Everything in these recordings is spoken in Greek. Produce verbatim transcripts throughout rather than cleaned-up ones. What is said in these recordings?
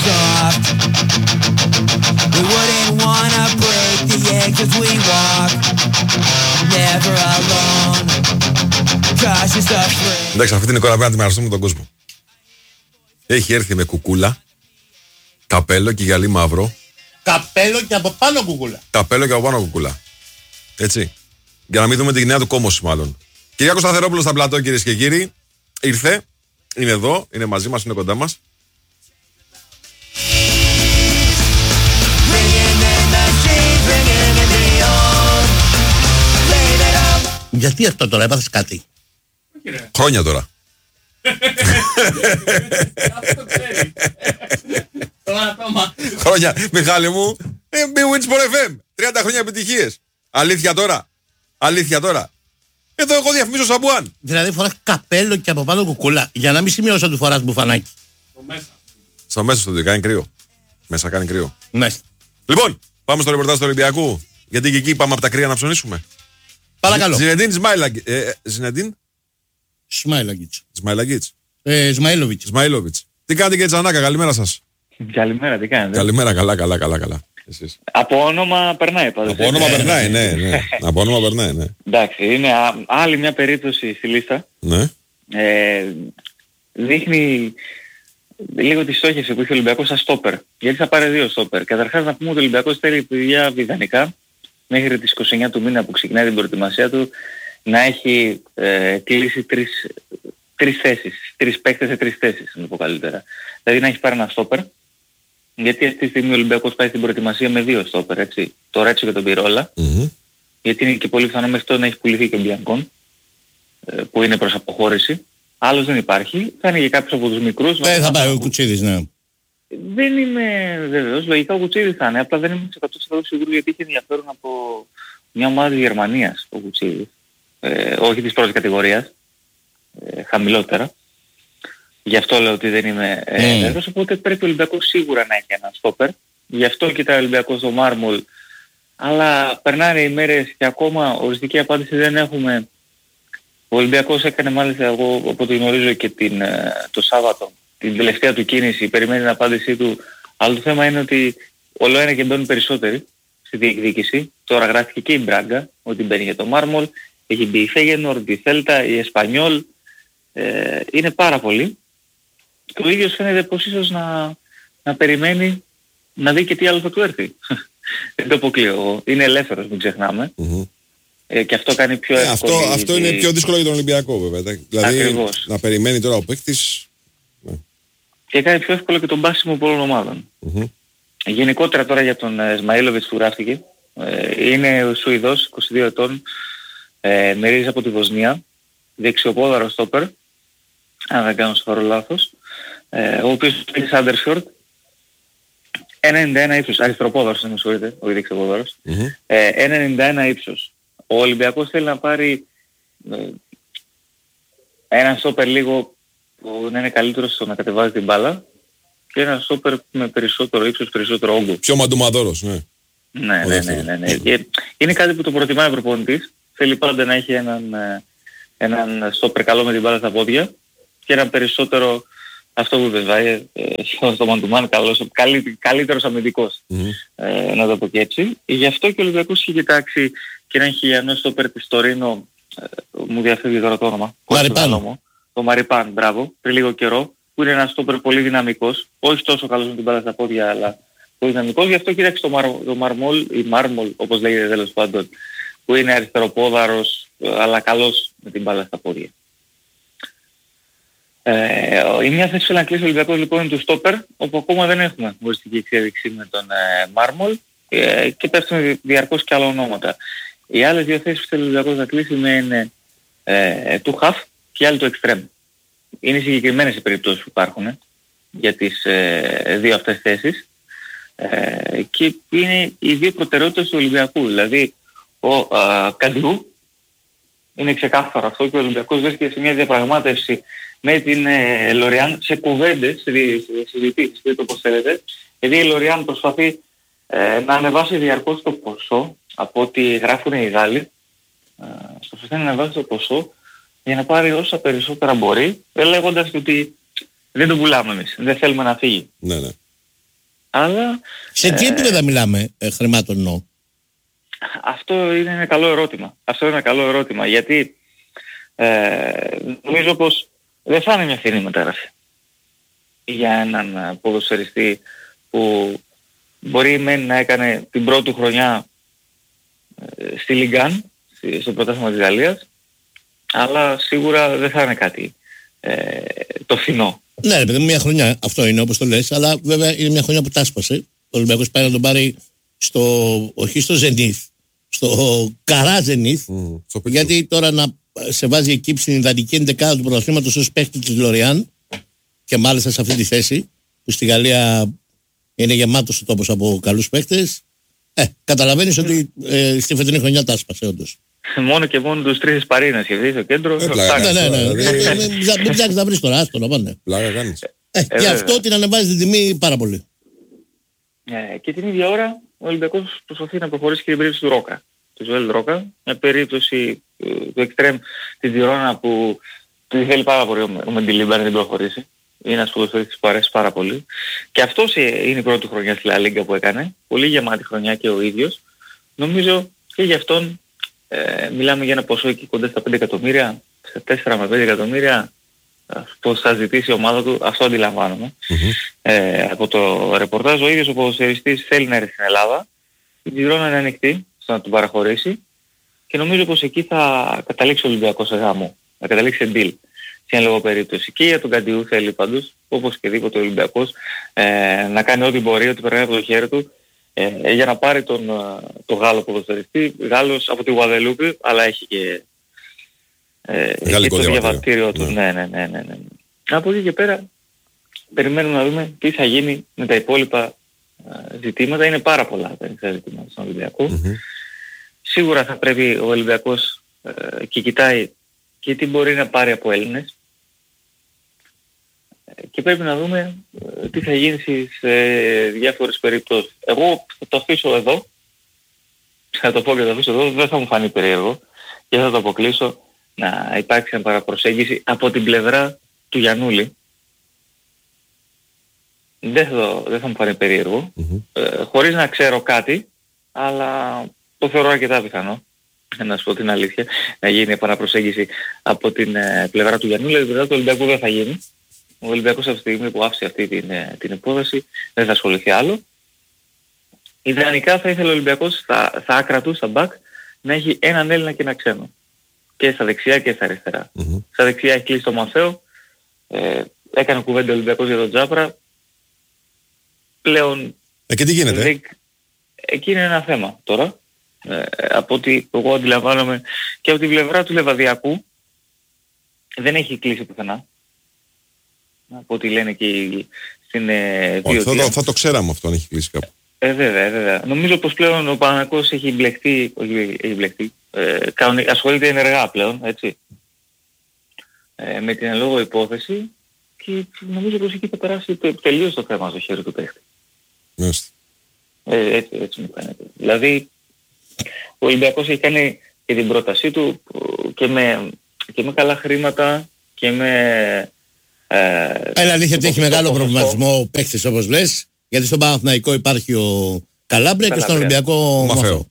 soft. We wouldn't wanna break the egg as we walk. Never alone. Cautious of free. Εντάξει, αυτή την εικόνα πρέπει να τη μοιραστούμε με τον κόσμο. Έχει έρθει με κουκούλα, καπέλο και γυαλί μαύρο. Καπέλο και από πάνω κουκούλα. Καπέλο και από πάνω κουκούλα. Έτσι. Για να μην δούμε τη νέα του κόμωση, μάλλον. Κυριάκος Σταθερόπουλος στα πλατό, κυρίες και κύριοι. Ήρθε. Είναι εδώ. Είναι μαζί μας. Είναι κοντά μας. Γιατί αυτό τώρα, έπαθες κάτι? Χρόνια τώρα. Αυτό ξέρει. Τώρα ακόμα. Χρόνια, Μιχάλη μου. Μπι Winsport εφ εμ. τριάντα χρόνια επιτυχίες. Αλήθεια τώρα. Αλήθεια τώρα. Εδώ εγώ διαφημίζω Σαμπουάν. Δηλαδή φοράς καπέλο και από πάνω κουκούλα. Για να μην σημειώσω ότι φοράς μπουφανάκι. Στο μέσα. Στο μέσα στο κάνει κρύο. Μέσα κάνει κρύο. Μέσα. Λοιπόν, πάμε στο ρεπορτάζ του Ολυμπιακού. Γιατί και εκεί πάμε από τα κρύα να ψωνίσουμε. Παρακαλώ. Ζινεντίν Σμάιλαγκ. Ζινεντίν Σμάιλαγκιτς. Σμάιλαγκιτς. Ε, Σμαίλοβιτς. Σμαίλοβιτς. Τι κάνετε και Τζανάκα, καλημέρα σας. Καλημέρα, τι κάνετε? Καλημέρα, καλά, καλά, καλά, καλά. Εσείς. Από όνομα περνάει πάντως. Από όνομα περνάει, ναι, ναι. Από όνομα περνάει, ναι. Εντάξει, είναι α, άλλη μια περίπτωση στη λίστα. Ναι. Ε, δείχνει λίγο τη στόχευση που έχει ο Ολυμπιακός σαν στόπερ. Γιατί θα πάρει δύο στόπερ. Καταρχάς να πούμε ότι ο Ολυμπιακός θέλει παιδιά ιδανικά μέχρι τις είκοσι εννέα του μήνα που ξεκινάει την προετοιμασία του να έχει ε, κλείσει τρεις, τρεις θέσεις. Τρεις παίκτες σε τρεις θέσεις, να το πω καλύτερα. Δηλαδή να έχει πάρει ένα στόπερ. Γιατί αυτή τη στιγμή ο Ολυμπιακός πάει στην προετοιμασία με δύο στόπερ, έτσι. Το Ρέτσο και τον Πιρόλα. Mm-hmm. Γιατί είναι και πολύ πιθανό μέχρι τώρα να έχει πουληθεί και ο Μπιανκόν, που είναι προς αποχώρηση. Άλλος δεν υπάρχει. Θα είναι και κάποιος από τους μικρούς. Ε, θα πάει ο Κουτσίδης, ναι. Δεν είμαι βεβαίως. Λογικά ο Κουτσίδης θα είναι. Απλά δεν είμαι εκατό τοις εκατό σίγουρο γιατί έχει ενδιαφέρον από μια ομάδα της Γερμανίας ο Κουτσίδης. Ε, όχι της πρώτης κατηγορίας. Ε, χαμηλότερα. Γι' αυτό λέω ότι δεν είμαι βέβαιος, mm. οπότε πρέπει ο Ολυμπιακός σίγουρα να έχει ένα στόπερ. Γι' αυτό κοιτάει ο Ολυμπιακός στο Μάρμολ. Αλλά περνάνε οι μέρες και ακόμα οριστική απάντηση δεν έχουμε. Ο Ολυμπιακός έκανε μάλιστα, εγώ από ό,τι γνωρίζω και την, το Σάββατο, την τελευταία του κίνηση, περιμένει την απάντησή του. Αλλά το θέμα είναι ότι όλο ένα και μπαίνουν περισσότεροι στη διεκδίκηση. Τώρα γράφηκε και η Μπράγκα ότι μπαίνει για το Μάρμολ. Έχει μπει η Φέγενορντ, η Θέλτα, η Εσπανιόλ. Ε, είναι πάρα πολλοί. Και ο ίδιος φαίνεται πως ίσως να, να περιμένει να δει και τι άλλο θα του έρθει. Δεν το αποκλείω. Είναι ελεύθερος, μην ξεχνάμε. Mm-hmm. Ε, και αυτό κάνει πιο ε, εύκολο. Αυτό, αυτό είναι πιο δύσκολο για τον Ολυμπιακό βέβαια. Δηλαδή Ακριβώς. Να περιμένει τώρα ο παίκτης. Ναι. Και κάνει πιο εύκολο και τον πάσιμο πολλών ομάδων. Mm-hmm. Γενικότερα τώρα για τον Σμαίλοβιτς που γράφτηκε. Ε, είναι ο Σουηδός, είκοσι δύο ετών. Ε, μερίζει από τη Βοσνία. Δεξιοπόδαρο στόπερ. Αν δεν κάνω σοβαρό λάθος. Ε, ο οποίος είναι Σάντερσφιορντ. ένα ενενήντα ένα ύψος. Αριστεροπόδαρος, δεν με συγχωρείτε, όχι δεξιοπόδαρος. Mm-hmm. Ε, ένα ενενήντα ένα ύψος. Ο Ολυμπιακός θέλει να πάρει ε, έναν στόπερ λίγο που να είναι καλύτερο στο να κατεβάζει την μπάλα και έναν στόπερ με περισσότερο ύψος, περισσότερο όγκο. Πιο μαντουμαδόρος, ναι. Ναι, ναι, ναι, ναι, ναι. Και είναι κάτι που το προτιμάει ο προπονητής. Θέλει πάντα να έχει έναν, έναν στόπερ καλό με την μπάλα στα πόδια και έναν περισσότερο, αυτό που βεβαίω στο μαντουμάν, καλός, καλύ, καλύτερος αμυντικός. Mm-hmm. Ε, να το πω και έτσι. Γι' αυτό και ο Ολυμπιακός είχε κοιτάξει και έναν χιλιανό στόπερ της Τωρίνο, ε, μου διαφεύγει τώρα το όνομα. Μαριπάν. Το Μαριπάν, μπράβο, πριν λίγο καιρό, που είναι ένας στόπερ πολύ δυναμικός, όχι τόσο καλός με την μπάλα στα πόδια, αλλά πολύ δυναμικός. Γι' αυτό κοίταξε το, Μαρ, το Μαρμόλ, ή Μάρμολ, όπως λέγεται τέλος πάντων, που είναι αριστεροπόδαρος, αλλά καλός με την μπάλα στα πόδια. Ε, η μια θέση θέλει να κλείσει ο Ολυμπιακός λοιπόν είναι του στόπερ, όπου ακόμα δεν έχουμε οριστική εξέλιξη με τον ε, Μάρμολ ε, και πέφτουν διαρκώς και άλλα ονόματα. Οι άλλες δύο θέσεις που θέλει ο Ολυμπιακός να κλείσει είναι ε, του χαφ και άλλη του εξτρέμ. Είναι συγκεκριμένες οι περιπτώσεις που υπάρχουν ε, για τις ε, δύο αυτές θέσεις ε, και είναι οι δύο προτεραιότητες του Ολυμπιακού. Δηλαδή ο ε, Καντιού είναι ξεκάθαρο αυτό και ο Ολυμπιακός βρίσκεται σε μια διαπραγμάτευση με την ε, Λοριάν σε κουβέντες, σε συζητήσεις, δείτε το πώς θέλετε, γιατί η Λοριάν προσπαθεί ε, να ανεβάσει διαρκώς το ποσό από ό,τι γράφουν οι Γάλλοι, ε, προσπαθεί να ανεβάσει το ποσό για να πάρει όσα περισσότερα μπορεί, λέγοντας ότι δεν το πουλάμε εμείς, δεν θέλουμε να φύγει. Ναι, ναι. Αλλά Σε τι επίπεδα μιλάμε, ε, χρημάτων εννοώ? αυτό είναι ένα καλό ερώτημα. Αυτό είναι ένα καλό ερώτημα, γιατί ε, νομίζω πως δεν θα είναι μια φθηνή μεταγραφή για έναν ποδοσφαιριστή που μπορεί μεν να έκανε την πρώτη του χρονιά ε, στη Λιγκάν, στο πρωτάθλημα της Γαλλίας, αλλά σίγουρα δεν θα είναι κάτι ε, το φθηνό. Ναι, ρε παιδί μου, μια χρονιά αυτό είναι όπως το λες, αλλά βέβαια είναι μια χρονιά που τάσπασε. Ο Ολυμπιακός πάει να τον πάρει στο, όχι στο Ζενίθ, στο Καρά Ζενίθ, Mm, στο πίτσο. γιατί τώρα να σε βάζει εκεί στην ιδανική ενδεκάδα του πρωταθλήματος ως παίκτη της Λοριάν και μάλιστα σε αυτή τη θέση που στη Γαλλία είναι γεμάτος ο τόπος από καλούς παίκτες. Ε, καταλαβαίνεις ότι ε, στη φετινή χρονιά τάσπασε όντως. Μόνο και μόνο τους τρεις Παρίνας και στο κέντρο. Ε, πλάκα. φτάνει. Ναι, ναι, ναι. δηλαδή- Ε, Μην ψά- μην ψάξεις να βρεις τώρα, άστο να πάνε. Πλάκα κάνεις. Ε, και βέβαια. αυτό την ανεβάζει την τιμή πάρα πολύ. Ε, και την ίδια ώρα ο Ολυμπιακός προσπαθεί να προχωρήσει και την περίπτωση του Ρόκα. Του Ζωέλ Ρόκα, μια περίπτωση ε, του εξτρέμ της Διρώνα που του θέλει πάρα πολύ ο Μεντιλίμπα να την προχωρήσει. Είναι ένας ποδοσφαιριστής που αρέσει πάρα πολύ. Και αυτός ε, είναι η πρώτη του χρονιά στη Λα Λίγκα που έκανε. Πολύ γεμάτη χρονιά και ο ίδιος. Νομίζω και για αυτόν ε, μιλάμε για ένα ποσό εκεί κοντά στα πέντε εκατομμύρια, σε τέσσερα με πέντε εκατομμύρια, πώς θα ζητήσει η ομάδα του, αυτό αντιλαμβάνομαι. Ε, από το ρεπορτάζ ο ίδιος ο ποδοσφαιριστής θέλει να έρθει στην Ελλάδα, η Γιρόνα είναι ανοιχτή στο να του παραχωρήσει και νομίζω πως εκεί θα καταλήξει ο Ολυμπιακός σε γάμο, να καταλήξει σε deal σε ένα λόγο περίπτωση. Και για τον Καντιού θέλει πάντως, όπως και δίποτε ο Ολυμπιακός, ε, να κάνει ό,τι μπορεί, ό,τι περνάει από το χέρι του, ε, για να πάρει τον, τον Γάλλο ποδοσφαιριστή, Γάλλος από τη Γουαδελούπη, αλλά έχει και, ε, έχει το διαβατήριο του. Ναι, ναι, ναι, ναι, ναι. Από εκεί και πέρα περιμένουμε να δούμε τι θα γίνει με τα υπόλοιπα ε, ζητήματα. Είναι πάρα πολλά τα ανοιχτά ζητήματα στον Ολυμπιακό. Mm-hmm. Σίγουρα θα πρέπει ο Ολυμπιακός ε, και κοιτάει και τι μπορεί να πάρει από Έλληνες ε, και πρέπει να δούμε ε, τι θα γίνει σε διάφορες περιπτώσεις. Εγώ θα το αφήσω εδώ, θα το πω και θα το αφήσω εδώ, δεν θα μου φανεί περίεργο και θα το αποκλείσω να υπάρξει μια παραπροσέγγιση από την πλευρά του Γιαννούλη. Δεν θα, δεν θα μου φανεί περίεργο, Mm-hmm. ε, χωρίς να ξέρω κάτι, αλλά το θεωρώ αρκετά πιθανό, να σου πω την αλήθεια, να γίνει επαναπροσέγγιση από την ε, πλευρά του Γιαννούλη, δηλαδή του Ολυμπιακού δεν θα γίνει. Ο Ολυμπιακός αυτή τη στιγμή που άφησε αυτή την, ε, την υπόθεση δεν θα ασχοληθεί άλλο. Ιδανικά θα ήθελε ο Ολυμπιακός στα, στα άκρα του, στα μπακ, να έχει έναν Έλληνα και ένα ξένο. Και στα δεξιά και στα αριστερά. Mm-hmm. Στα δεξιά έχει κλείσει το Μαθαίο, ε, έκανε κουβέντα ο Ολυμπιακός για τον Τζάπρα. Πλέον Ε, και τι γίνεται. δεν, εκεί είναι ένα θέμα τώρα. Ε, από ό,τι εγώ αντιλαμβάνομαι και από την πλευρά του Λεβαδιακού δεν έχει κλείσει πουθενά. Από ό,τι λένε και στην ε, Όχι, θα, Βιωτία. το, θα το ξέραμε αυτό αν έχει κλείσει κάπου. Ε, βέβαια, βέβαια. Νομίζω πως πλέον ο Παναθηναϊκός έχει μπλεχτεί, όχι έχει μπλεχτεί, ε, κανονι- ασχολείται ενεργά πλέον, έτσι, ε, με την εν λόγω υπόθεση και νομίζω πως εκεί θα περάσει το, τελείως το θέμα στο χέρι του παίχτη. Μάλιστα. Ε, έτσι, έτσι μου φαίνεται. Δηλαδή, ο Ολυμπιακός έχει κάνει και την πρότασή του και με, και με καλά χρήματα και με... Ε, Είναι αλήθεια ότι έχει το- μεγάλο το ποσοστό. προβληματισμό παίκτης όπως λες, γιατί στον Παναθηναϊκό υπάρχει ο Καλάμπρια και στον Καλάμπρια. Ολυμπιακό Μαθαίο. Μαθαίο.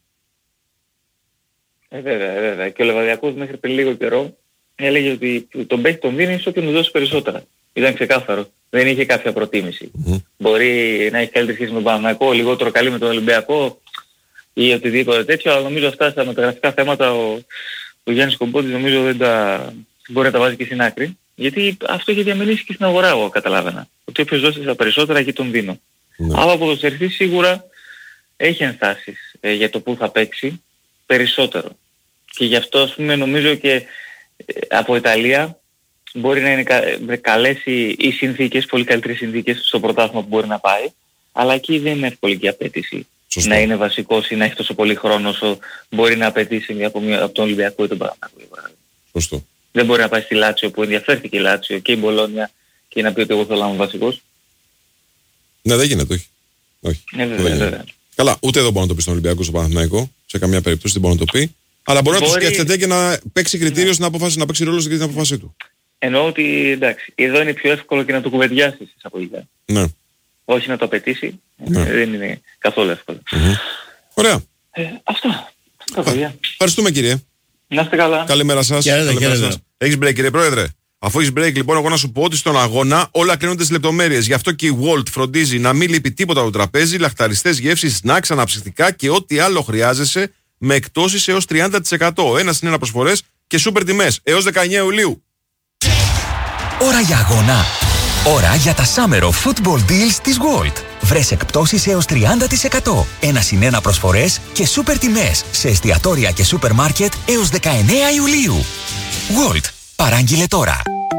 Ε, βέβαια, βέβαια. Και ο Λεβαδιακός μέχρι πριν λίγο καιρό έλεγε ότι τον παίχτη τον δίνει ό,τι μου δώσει περισσότερα. Ήταν ξεκάθαρο. Δεν είχε κάποια προτίμηση. Mm-hmm. Μπορεί να έχει καλύτερη σχέση με τον Παναθηναϊκό, λιγότερο καλή με τον Ολυμπιακό ή οτιδήποτε τέτοιο, αλλά νομίζω αυτά στα μεταγραφικά θέματα ο, ο Γιάννης Κομπότης νομίζω δεν τα μπορεί να τα βάζει και στην άκρη. Γιατί αυτό έχει διαμενήσει και στην αγορά, εγώ καταλάβαινα. Ότι όποιος δώσει τα περισσότερα εκεί τον δίνω. Ναι. Αλλά ο ποδοσφαιριστής σίγουρα έχει ενστάσεις ε, για το που θα παίξει περισσότερο. Και γι' αυτό ας πούμε νομίζω και ε, από Ιταλία μπορεί να είναι κα, ε, καλές οι, οι συνθήκες, πολύ καλύτερες συνθήκες στο πρωτάθλημα που μπορεί να πάει, αλλά εκεί δεν είναι εύκολη και η απέτηση. Σωστό. Να είναι βασικός ή να έχει τόσο πολύ χρόνο όσο μπορεί να απαιτήσει από, μια, από τον Ολυμπιακό ή τον Παναθηναϊκό. Σωστό. Δεν μπορεί να πάει στη Λάτσιο που ενδιαφέρθηκε η Λάτσιο και η Μπολόνια και να πει ότι εγώ θέλω να είμαι βασικός. Ναι, δεν γίνεται, όχι. όχι. Ναι, δεν βέβαια, γίνεται. βέβαια. Καλά, ούτε εδώ μπορεί να το πει στον Ολυμπιακό στο Παναθηναϊκό. Σε καμία περίπτωση δεν μπορεί να το πει. Αλλά μπορεί, να το Μπορεί- σκέφτεται και να παίξει κριτήριο στην απόφαση, να παίξει ρόλο στην απόφαση του. Εννοώ ότι εντάξει, εδώ είναι πιο εύκολο και να το κουβεντιάσεις εισαγωγικά. Ναι. όχι να το απαιτήσει, Ναι. ε, δεν είναι καθόλου εύκολο. Mm-hmm. Ωραία. Ε, αυτά. Αυτά, παιδιά. Ευχαριστούμε, κύριε. Να είστε καλά. Καλημέρα σας. Χαίρετε, Καλημέρα χαίρετε. σας. Έχεις break, κύριε Πρόεδρε? Αφού έχεις break, λοιπόν, εγώ να σου πω ότι στον αγώνα όλα κρίνονται στις λεπτομέρειες. Γι' αυτό και η Walt φροντίζει να μην λείπει τίποτα από το τραπέζι, λαχταριστές γεύσεις, snacks, αναψυκτικά και ό,τι άλλο χρειάζεσαι με εκτόσεις έως τριάντα τοις εκατό. Ένα συν ένα προσφορές και σούπερ τιμές έως δεκαεννέα Ιουλίου. Ώρα για αγώνα. Ώρα για τα Summer of Football Deals της Walt. Βρες εκπτώσεις έως τριάντα τοις εκατό. Ένα συν ένα προσφορές και σούπερ τιμές σε εστιατόρια και σούπερ μάρκετ έως δεκαεννέα Ιουλίου. Walt. Παράγγειλε τώρα.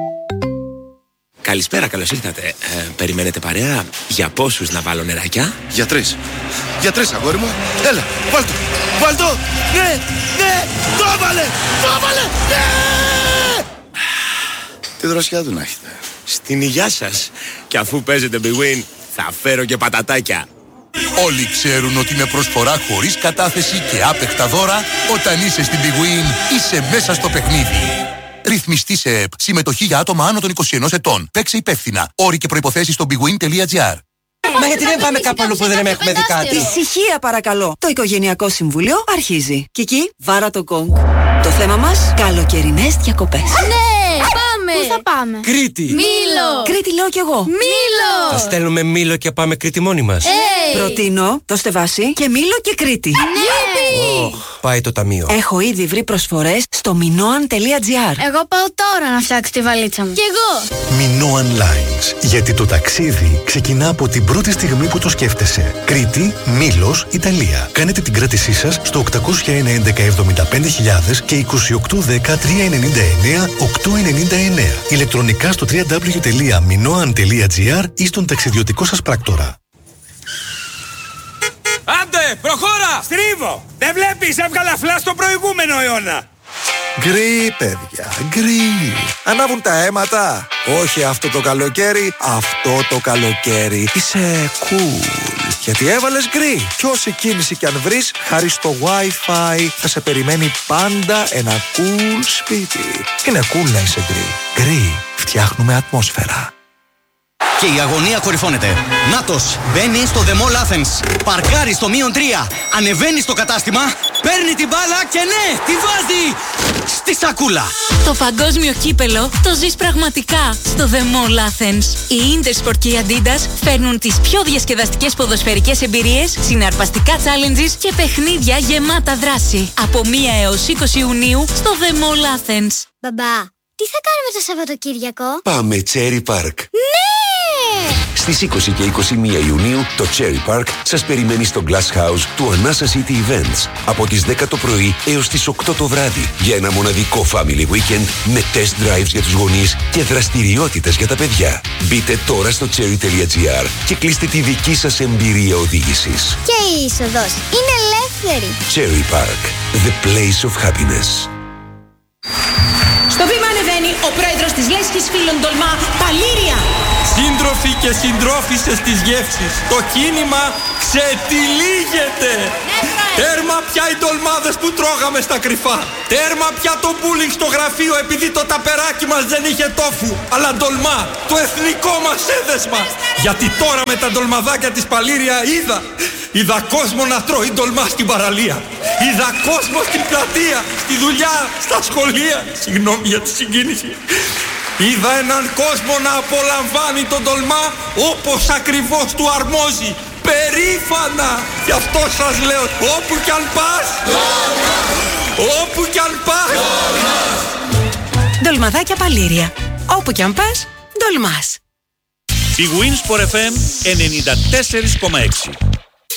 Καλησπέρα, καλώς ήρθατε. Ε, περιμένετε παρέα? Για πόσους να βάλω νεράκια? Για τρεις. Για τρεις, αγόρι μου. Έλα, βάλ' το. Βάλ' το. Ναι, ναι, το έβαλε. Το έβαλε. Ναι. Τη δροσιά του να έχετε. Στην υγειά σας. Και αφού παίζετε Big Win, θα φέρω και πατατάκια. Όλοι ξέρουν ότι με προσφορά χωρίς κατάθεση και άπεχτα δώρα, όταν είσαι στην Big Win, είσαι μέσα στο παιχνίδι. Ρυθμιστή σε ΕΠ. Συμμετοχή για άτομα άνω των είκοσι ενός ετών. Παίξε υπεύθυνα. Όροι και προϋποθέσεις στο bigwin τελεία gr. Μα γιατί δεν πάμε κάπου αλλού που δεν έχουμε δει κάτι? Ησυχία παρακαλώ. Το Οικογενειακό Συμβούλιο αρχίζει. Κική, βάρα το γκονγκ. Το θέμα μας, καλοκαιρινές διακοπές. Ναι, πάμε! Πού θα πάμε? Κρήτη. Μήλο! Κρήτη λέω κι εγώ. Μήλο! Θα στέλνουμε Μήλο και πάμε Κρήτη μόνοι μας. Hey. Προτείνω το Στεβάσι και Μήλο και Κρήτη. Ναι! Oh, πάει το ταμείο. Έχω ήδη βρει προσφορές στο minoan τελεία gr. Εγώ πάω τώρα να φτιάξω τη βαλίτσα μου. Κι εγώ! Minoan Lines. Γιατί το ταξίδι ξεκινά από την πρώτη στιγμή που το σκέφτεσαι. Κρήτη, Μήλος, Ιταλία. Κάνετε την κράτησή σας στο οκτακόσια ένα έντεκα εβδομήντα πέντε χιλιάδες και είκοσι οκτώ δέκα τριακόσια ενενήντα εννέα οκτακόσια ενενήντα εννέα. Ηλεκτρονικά στο double-u double-u double-u τελεία minoan τελεία gr ή στον ταξιδιωτικό σας πράκτορα. Άντε, προχώρα! Στρίβω! Δεν βλέπεις, έβγαλα φλά στο προηγούμενο αιώνα! Γκρι, παιδιά, γκρι. Ανάβουν τα αίματα. Όχι αυτό το καλοκαίρι, αυτό το καλοκαίρι. Είσαι cool. Γιατί έβαλες γκρι. Κι όση κίνηση κι αν βρεις, χάρη στο Wi-Fi θα σε περιμένει πάντα ένα cool σπίτι. Είναι cool να είσαι γκρι. Γκρι. Φτιάχνουμε ατμόσφαιρα. Και η αγωνία κορυφώνεται. Νάτος μπαίνει στο The Mall Athens. Παρκάρει στο μείον τρία. Ανεβαίνει στο κατάστημα. Παίρνει την μπάλα και ναι, τη βάζει στη σακούλα. Το παγκόσμιο κύπελο το ζεις πραγματικά στο The Mall Athens. Η Intersport και η Adidas φέρνουν τις πιο διασκεδαστικές ποδοσφαιρικές εμπειρίες, συναρπαστικά challenges και παιχνίδια γεμάτα δράση. Από μία έως είκοσι Ιουνίου στο The Mall Athens. Μπαμπά, τι θα κάνουμε το Σαββατοκύριακο? Πάμε Cherry Park. Ναι! Στις είκοσι και είκοσι μία Ιουνίου το Cherry Park σας περιμένει στο Glass House του Anasa City Events από τις δέκα το πρωί έως τις οκτώ το βράδυ για ένα μοναδικό family weekend με test drives για τους γονείς και δραστηριότητες για τα παιδιά. Μπείτε τώρα στο cherry τελεία gr και κλείστε τη δική σας εμπειρία οδήγησης. Και η είσοδος είναι ελεύθερη. Cherry Park, the place of happiness. Στο βήμα ανεβαίνει ο πρόεδρος της Λέσχης Φίλων Τολμά, Παλήρια. Σύντροφοι και συντρόφισσες της γεύσης, το κίνημα ξετυλίγεται. Τέρμα πια οι ντολμάδες που τρώγαμε στα κρυφά. Τέρμα πια το μπούλινγκ στο γραφείο επειδή το ταπεράκι μας δεν είχε τόφου. Αλλά ντολμά, το εθνικό μας έδεσμα. Γιατί τώρα με τα ντολμαδάκια της Παλήρια είδα. Είδα κόσμο να τρώει ντολμά στην παραλία. Είδα κόσμο στην πλατεία, στη δουλειά, στα σχολεία. Συγγνώμη για τη συγκίνηση. Είδα έναν κόσμο να απολαμβάνει τον ντολμά όπως ακριβώς του αρμόζει. Περήφανα! Γι' αυτό σας λέω, όπου κι αν πας, όπου κι αν πας. Ντολμαδάκια Παλήρια. Όπου κι αν πας, ντολμάς. Big Win Sport εφ εμ ενενήντα τέσσερα κόμμα έξι.